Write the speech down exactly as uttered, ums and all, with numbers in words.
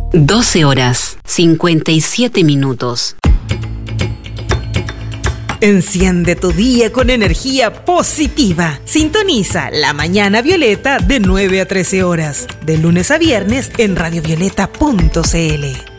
doce horas, cincuenta y siete minutos. Enciende tu día con energía positiva. Sintoniza La Mañana Violeta de nueve a trece horas, de lunes a viernes en radiovioleta punto c l.